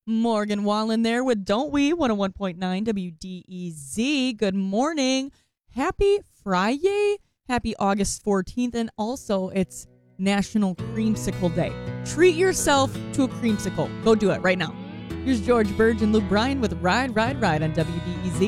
Morgan Wallen there with Don't We, 101.9 WDEZ. Good morning. Happy Friday. Happy August 14th. And also, it's National Creamsicle Day. Treat yourself to a creamsicle. Go do it right now. Here's George Burge and Luke Bryan with Ride, Ride, Ride on WDEZ.